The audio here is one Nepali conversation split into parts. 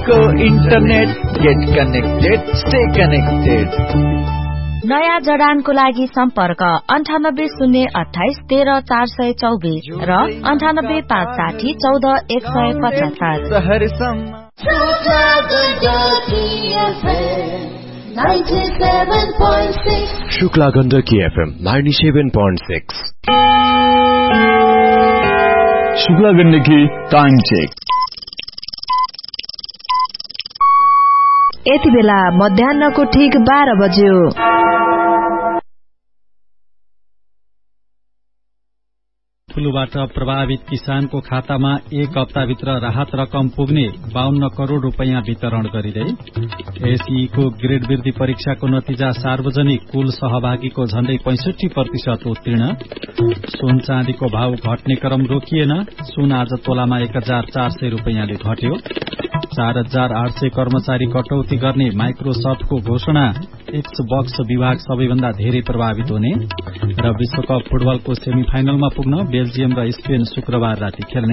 को internet, get connected, stay connected. नयाँ जडानको लागि सम्पर्क 9808134124 र 9856141475। Shukla Gandaki FM 97.6। Shukla Gandaki time check. यति बेला मध्याह्नको ठीक 12 बज्यो। फ्लूबाट प्रभावित किसानको खातामा 1 हप्ताभित्र राहत रकम पुग्ने 52 करोड़ रूपैयाँ वितरण गरिँदै। एसईको ग्रेड वृद्धि परीक्षाको नतिजा सार्वजनिक, कुल सहभागीको झण्डै 65% उत्तीर्ण। सुन चाँदीको भाव घट्ने क्रम रोकिएन, सुन आज तोलामा 1400 रूपैयाँले घट्यो। 4800 कर्मचारी कटौती गर्ने माइक्रोसफ्टको घोषणा, एक्सबक्स विभाग सबैभन्दा धेरै प्रभावित हुने। र विश्वकप फुटबलको सेमिफाइनलमा पुग्न बेल्जियम र स्पेन शुक्रबार राति खेल्ने।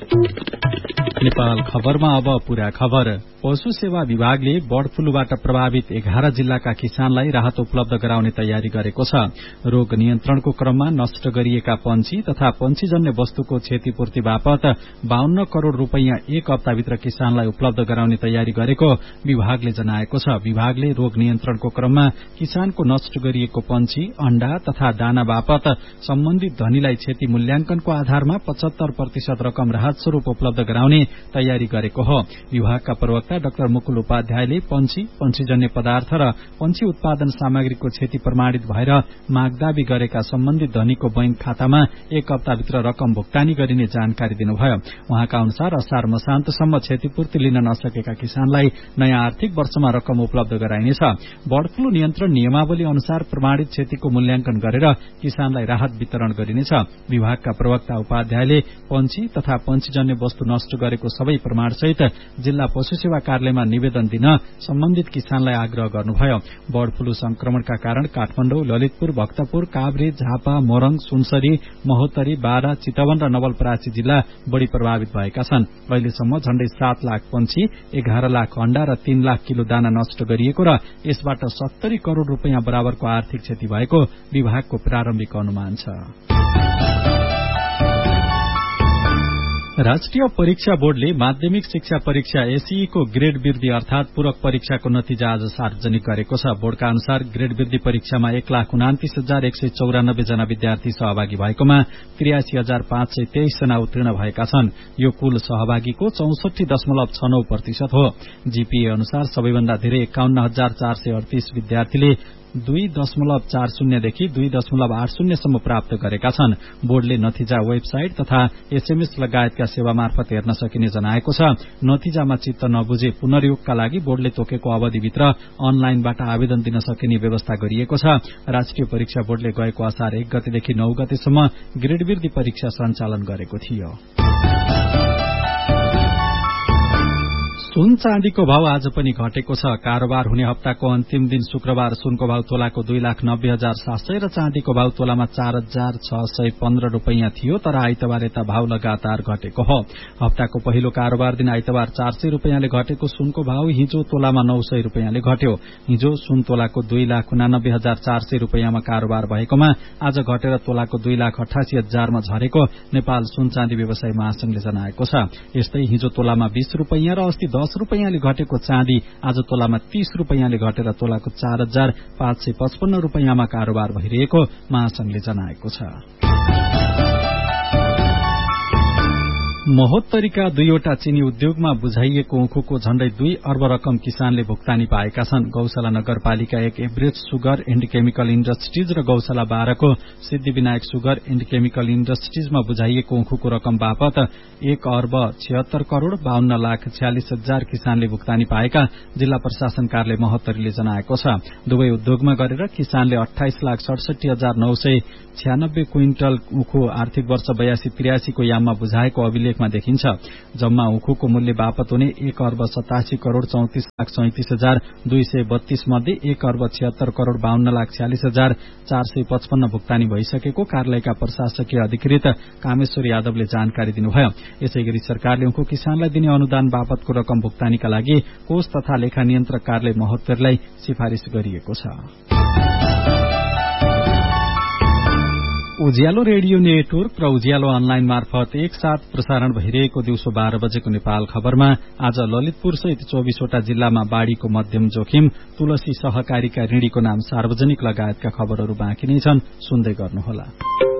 नेपाल खबरमा अब पूरा खबर। पशु सेवा विभागले बर्ड फ्लूबाट प्रभावित 11 जिल्लाका किसानलाई राहत उपलब्ध गराउने तयारी गरेको छ। रोग नियन्त्रणको क्रममा नष्ट गरिएका पंक्षी तथा पंक्षीजन्य वस्तुको क्षतिपूर्ति बापत 52 करोड़ रूपैयाँ 1 हप्ताभित्र किसानलाई उपलब्ध गराउने तयारी गरेको विभागले जनाएको छ। विभागले रोग नियन्त्रणको क्रममा किसानको नष्ट गरिएको पंक्षी, अण्डा तथा दाना बापत सम्बन्धित धनीलाई क्षति मूल्याङ्कनको आधारमा 75% रकम राहत स्वरूप उपलब्ध गराउने तयारी गरेको हो। विभागका प्रवक्ता डाक्टर मुकुल उपाध्यायले पंक्षीजन्य पदार्थ र पंक्षी उत्पादन सामग्रीको क्षति प्रमाणित भएर माग दावी गरेका सम्बन्धित धनीको बैंक खातामा 1 हप्ताभित्र रकम भुक्तानी गरिने जानकारी दिनुभयो। उहाँका अनुसार असार मसान्तसम्म क्षतिपूर्ति लिन नसकेका किसानलाई नयाँ आर्थिक वर्षमा रकम उपलब्ध गराइनेछ। बर्ड फ्लू नियन्त्रण नियमावली अनुसार प्रमाणित क्षतिको मूल्याङ्कन गरेर किसानलाई राहत वितरण गरिनेछ। विभागका प्रवक्ता उपाध्यायले पंक्षी तथा पंक्षीजन्य वस्तु नष्ट गरेको सबै प्रमाणसहित जिल्ला पशु सेवा कार्यालयमा निवेदन दिन सम्बन्धित किसानलाई आग्रह गर्नुभयो। बर्ड फ्लू संक्रमणका कारण काठमाडौँ, ललितपुर, भक्तपुर, काभ्रे, झापा, मोरङ, सुनसरी, महोत्तरी, बारा, चितवन र नवलपरासी जिल्ला बढ़ी प्रभावित भएका छन्। अहिलेसम्म झण्डै 7 लाख पंक्षी, 11 लाख अण्डा र 3 लाख किलो दाना नष्ट गरिएको र यसबाट 70 करोड़ रूपैयाँ बराबरको आर्थिक क्षति भएको विभागको प्रारम्भिक अनुमान छ। राष्ट्रिय परीक्षा बोर्डले माध्यमिक शिक्षा परीक्षा एसईई को ग्रेड वृद्धि अर्थात पूरक परीक्षाको नतिजा आज सार्वजनिक गरेको छ। बोर्डका अनुसार ग्रेड वृद्धि परीक्षामा 1,29,194 जना विद्यार्थी सहभागी भएकोमा 83,523 जना उत्तीर्ण भएका छन्। यो कुल सहभागीको 64.69% हो। जीपीए अनुसार सबैभन्दा धेरै 51,438 विद्यार्थीले 2.40 देखि 2.80 सम्म प्राप्त गरेका छन्। बोर्डले नतिजा वेबसाइट तथा एसएमएस लगायतका सेवा मार्फत हेर्न सकिने जनाएको छ। नतिजामा चित्त नबुझे पुनर्योगका लागि बोर्डले तोकेको अवधिभित्र अनलाइनबाट आवेदन दिन सकिने व्यवस्था गरिएको छ। राष्ट्रिय परीक्षा बोर्डले गएको असार 1 गतेदेखि 9 गतेसम्म ग्रेड वृद्धि परीक्षा सञ्चालन गरेको थियो। सुन चाँदीको भाव आज पनि घटेको छ। कारोबार हुने हप्ताको अन्तिम दिन शुक्रबार सुनको भाव तोलाको 2,90,700 र चाँदीको भाव तोलामा 4,615 रूपैयाँ थियो। तर आइतबार यता भाव लगातार घटेको हो। हप्ताको पहिलो कारोबार दिन आइतबार 400 रूपैयाँले घटेको सुनको भाव हिजो तोलामा 900 रूपैयाँले घट्यो। हिजो सुन तोलाको 2,89,400 रूपैयाँमा कारोबार भएकोमा आज घटेर तोलाको 2,88,000 मा झरेको नेपाल सुन चाँदी व्यवसायी महासंघले जनाएको छ। यस्तै हिजो तोलामा 20 रूपैयाँ र अस्ति 10 रूपैयाँले घटेको चाँदी आज तोलामा 30 रूपैयाँले घटेर तोलाको 4,555 रूपैयाँमा कारोबार भइरहेको महासंघले जनाएको छ। महोत्तरीका 2वटा चीनी उद्योगमा बुझाइएको उखुको झण्डै 2 अर्ब रकम किसानले भुक्तानी पाएका छन्। गौशाला नगरपालिका 1 एभरेज सुगर एण्ड केमिकल इण्डस्ट्रिज र गौशाला 12 को सिद्धिविनायक सुगर एण्ड केमिकल इण्डस्ट्रिजमा बुझाइएको उखुको रकम बापत 1 अर्ब 76 करोड़ 52,46,00 हजार किसानले भुक्तानी पाएका जिल्ला प्रशासन कार्यालय महोत्तरीले जनाएको छ। दुवै उद्योगमा गरेर किसानले 28,67,996 क्विन्टल उखु आर्थिक वर्ष 82-83 को याममा बुझाएको अभिलेख उल्लेखमा देखिन्छ। जम्मा उखुको मूल्य बापत हुने 1,87,34,37,232 मध्ये 1,76,46,455 भुक्तानी भइसकेको कार्यालयका प्रशासकीय अधिकृत कामेश्वर यादवले जानकारी दिनुभयो। यसैगरी सरकारले उखु किसानलाई दिने अनुदान बापतको रकम भुक्तानीका लागि कोष तथा लेखा नियन्त्रक कार्यालय महोत्तरलाई सिफारिश गरिएको छ। उज्यालो रेडियो नेटवर्क र उज्यालो अनलाइन मार्फत एकसाथ प्रसारण भइरहेको दिउँसो 12 बजेको नेपाल खबरमा आज ललितपुर सहित 24वटा जिल्लामा बाढ़ीको मध्यम जोखिम, तुलसी सहकारीका ऋणीको नाम सार्वजनिक लगायतका खबरहरू बाँकी नै छन्। सुन्दै गर्नुहोला।